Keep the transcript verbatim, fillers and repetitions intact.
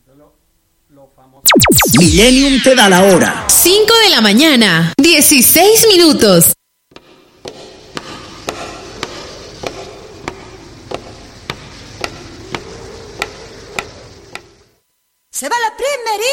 Millennium te da la hora. cinco de la mañana, dieciséis minutos. Se va la primerita.